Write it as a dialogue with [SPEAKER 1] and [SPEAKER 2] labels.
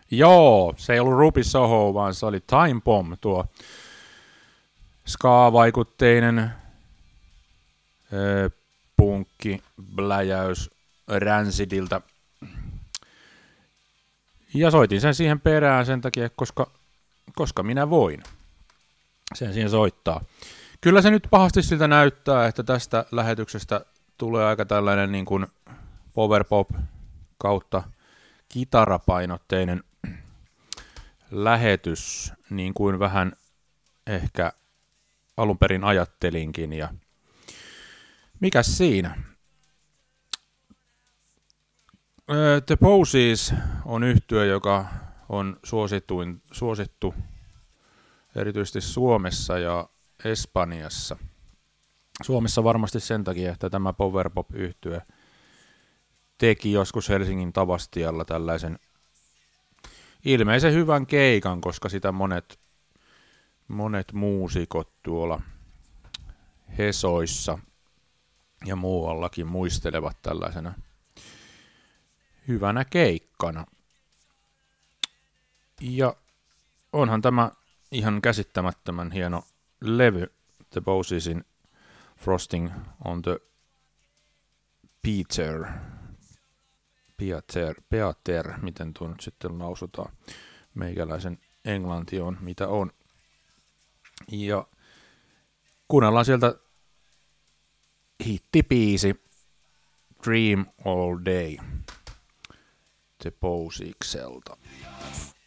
[SPEAKER 1] Joo, se ei ollut Ruby Soho, vaan se oli Time Bomb, tuo ska-vaikutteinen punkki, bläjäys Rancidilta. Ja soitin sen siihen perään sen takia, koska minä voin sen siihen soittaa. Kyllä se nyt pahasti siltä näyttää, että tästä lähetyksestä tulee aika tällainen niin kuin powerpop kautta kitarapainotteinen lähetys, niin kuin vähän ehkä alun perin ajattelinkin. Ja mikäs siinä? The Posies on yhtye, joka on suosittu erityisesti Suomessa ja Espanjassa. Suomessa varmasti sen takia, että tämä powerpop-yhtye teki joskus Helsingin Tavastialla tällaisen ilmeisen hyvän keikan, koska sitä monet muusikot tuolla Hesoissa ja muuallakin muistelevat tällaisena hyvänä keikkana. Ja onhan tämä ihan käsittämättömän hieno levy, The Posiesin Frosting on the Peter, miten tuo nyt sitten lausutaan. Meikäläisen englanti on mitä on. Ja kuunnellaan sieltä hittibiisi Dream All Day The Posiekselta.